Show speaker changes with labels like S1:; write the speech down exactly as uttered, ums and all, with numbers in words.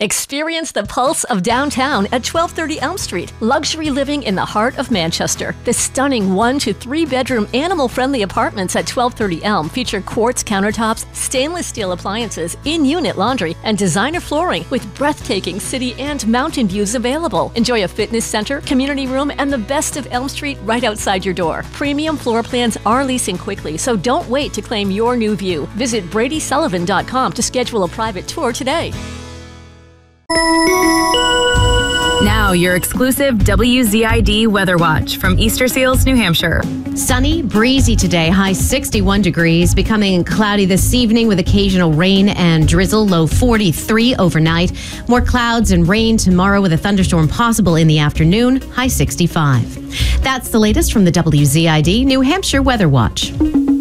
S1: Experience the pulse of downtown at twelve thirty Elm Street. Luxury living in the heart of Manchester. The stunning one to three bedroom animal-friendly apartments at twelve thirty Elm feature quartz countertops, stainless steel appliances, in-unit laundry, and designer flooring with breathtaking city and mountain views available. Enjoy a fitness center, community room, and the best of Elm Street right outside your door. Premium floor plans are leasing quickly, so don't wait to claim your new view. Visit Brady Sullivan dot com to schedule a private tour today.
S2: Now, your exclusive W Z I D Weather Watch from Easter Seals, New Hampshire.
S3: Sunny, breezy today, high sixty-one degrees, becoming cloudy this evening with occasional rain and drizzle, low forty-three overnight. More clouds and rain tomorrow with a thunderstorm possible in the afternoon, high sixty-five. That's the latest from the W Z I D New Hampshire Weather Watch.